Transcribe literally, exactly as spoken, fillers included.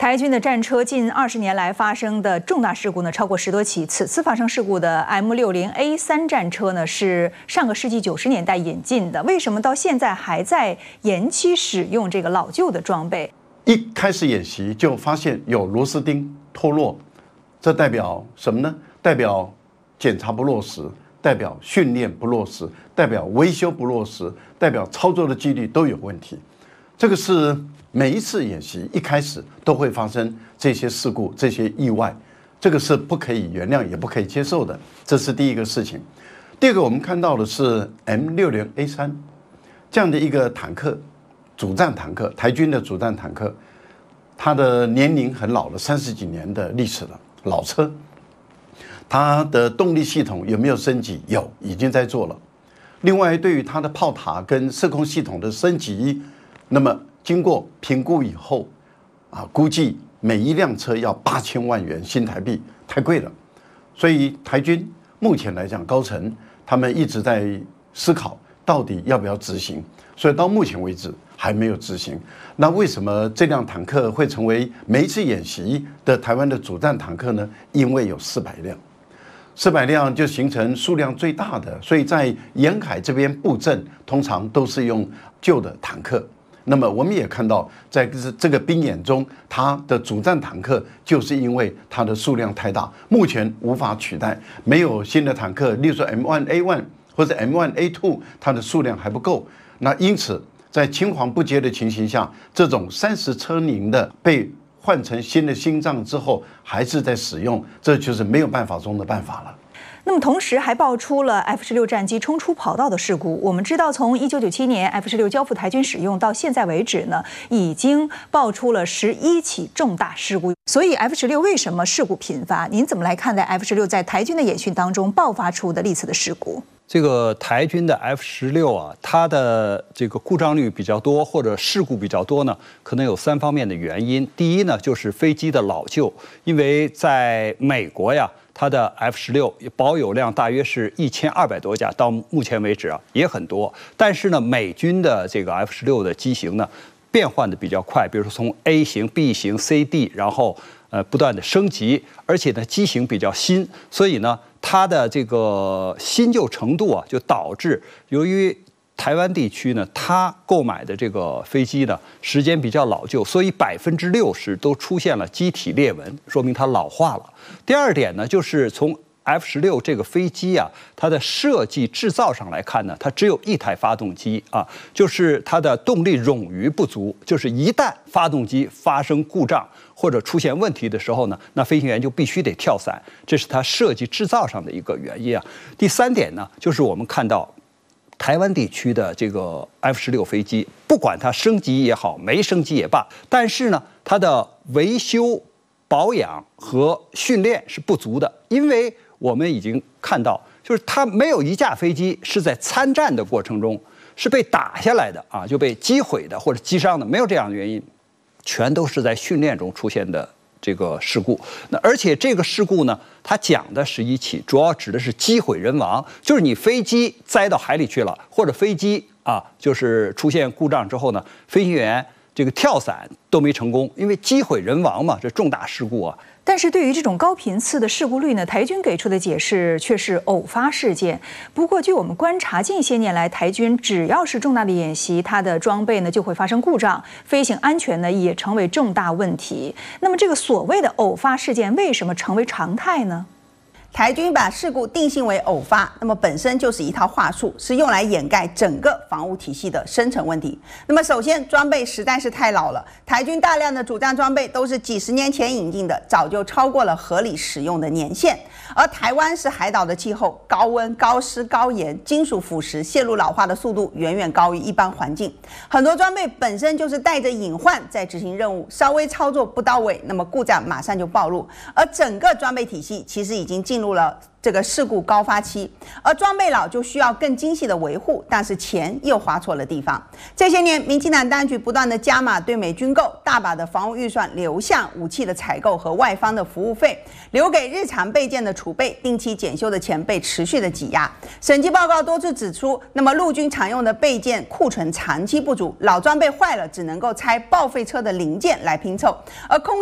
台军的战车近二十年来发生的重大事故呢，超过十多起。此次发生事故的 M 六十 A 三战车呢，是上个世纪九十年代引进的。为什么到现在还在延期使用这个老旧的装备？ 一开始演习就发现有螺丝钉脱落，这代表什么呢？代表检查不落实，代表训练不落实，代表维修不落实，代表操作的纪律都有问题。这个是每一次演习一开始都会发生这些事故、这些意外，这个是不可以原谅也不可以接受的，这是第一个事情。第二个，我们看到的是 M 六十 A 三这样的一个坦克，主战坦克，台军的主战坦克，它的年龄很老了，三十几年的历史了，老车。它的动力系统有没有升级？有，已经在做了。另外，对于它的炮塔跟射控系统的升级，那么经过评估以后，啊，估计每一辆车要八千万元新台币，太贵了。所以台军目前来讲，高层他们一直在思考到底要不要执行，所以到目前为止还没有执行。那为什么这辆坦克会成为每一次演习的台湾的主战坦克呢？因为有四百辆。四百辆就形成数量最大的，所以在沿海这边布阵通常都是用旧的坦克。那么我们也看到，在这个兵演中，它的主战坦克就是因为它的数量太大，目前无法取代，没有新的坦克，例如说 M 一 A 一 或者 M 一 A 二，它的数量还不够。那因此，在青黄不接的情形下，这种三十车龄的被换成新的心脏之后，还是在使用，这就是没有办法中的办法了。 那么同时还爆出了 F 十六战机冲出跑道的事故。我们知道，从一九九七年 F 十六交付台军使用到现在为止呢，已经爆出了十一起重大事故。所以 F 十六为什么事故频发？您怎么来看待 F 十六在台军的演训当中爆发出的历次的事故？ 这个台军的 F 十六啊，它的这个故障率比较多，或者事故比较多呢，可能有三方面的原因。第一呢，就是飞机的老旧，因为在美国呀，它的 F 十六保有量大约是一千二百多架，到目前为止啊也很多。但是呢，美军的这个 F 十六的机型呢，变换的比较快，比如说从 A 型、B 型、C、D， 然后呃不断的升级，而且呢机型比较新，所以呢它的这个新旧程度啊，就导致由于台湾地区呢，它购买的这个飞机呢时间比较老旧，所以百分之六十都出现了机体裂纹，说明它老化了。第二点呢，就是从 F 十六这个飞机啊，它的设计制造上来看呢，它只有一台发动机啊，就是它的动力冗余不足，就是一旦发动机发生故障或者出现问题的时候呢，那飞行员就必须得跳伞，这是它设计制造上的一个原因啊。第三点呢，就是我们看到台湾地区的这个 F 十六飞机，不管它升级也好，没升级也罢，但是呢，它的维修、保养和训练是不足的，因为我们已经看到，就是它没有一架飞机是在参战的过程中是被打下来的啊，就被击毁的或者击伤的，没有这样的原因，全都是在训练中出现的这个事故。那而且这个事故呢，它讲的十一起，主要指的是机毁人亡，就是你飞机栽到海里去了，或者飞机啊，就是出现故障之后呢，飞行员这个跳伞都没成功，因为机毁人亡嘛，这重大事故啊。 但是对于这种高频次的事故率呢，台军给出的解释却是偶发事件。不过，据我们观察，近些年来台军只要是重大的演习，它的装备呢就会发生故障，飞行安全呢也成为重大问题。那么，这个所谓的偶发事件为什么成为常态呢？ 台军把事故定性为偶发，那么本身就是一套话术，是用来掩盖整个防务体系的深层问题。那么首先，装备实在是太老了，台军大量的主战装备都是几十年前引进的，早就超过了合理使用的年限。而台湾是海岛的气候，高温、高湿、高盐，金属腐蚀、线路老化的速度远远高于一般环境。很多装备本身就是带着隐患在执行任务，稍微操作不到位，那么故障马上就暴露。而整个装备体系其实已经进入了这个事故高发期，而装备老就需要更精细的维护，但是钱又花错了地方。这些年，民进党当局不断的加码对美军购，大把的防务预算流向武器的采购和外方的服务费，留给日常备件的储备、定期检修的钱被持续的挤压。审计报告多次指出，那么陆军常用的备件库存长期不足，老装备坏了只能够拆报废车的零件来拼凑，而空